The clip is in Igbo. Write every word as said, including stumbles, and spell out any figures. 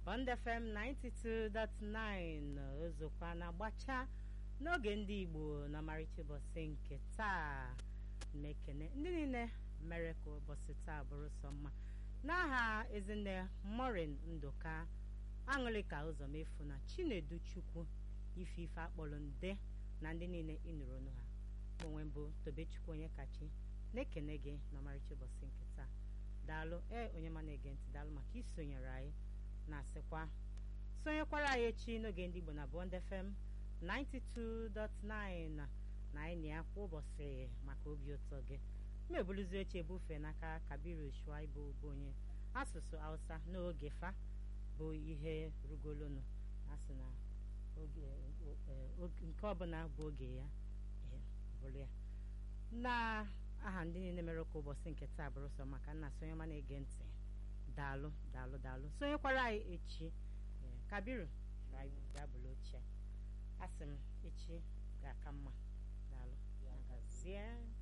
Bond F M ninety-two point nine ozokwa na-agbacha n'oge ndị Igbo na Ọmarịcha ụbọchị nke taa. Mekene ndị niile mere ka ụbọchị taa bụrụ sọ mma. N'aha Ezinne Maureen Nduka, Aṅụlịka Ụzọmefu na Chinedu Chukwu ife ife akpọrọ nde na ndị niile ịnụrụ ọnụ ha. Onwe mbụ Tobechukwu onye kachi na-ekene gị na Ọmarịcha ụbọchị nke taa. Daalụ e onye ma na-ege ntị, daalụ maka isonyere anyị na-asịkwa sonyekwara anyị echi n'oge ndị Igbo na Bond F M ninety-two point nine na anyị ya kwa ụbọchị maka obi ụtọ gị. Mmebuluzi oche ebufe n'aka Kabiru Shuaibu bụ onye asụsụ Hausa n'oge fa bụ ihe rugolonu asị na oge nke ọbụla bụ oge ya bụrụ ya. Na aha ndị niile mere ka ụbọchị nke taa bụrụ sọ maka nna sonye ma na-ege ntị, daalụ daalụ daalụ sonyekwara anyị echi. Kabiru ga-abụla ochie, asị m echi ga-aka mma. Daalụ, gazie.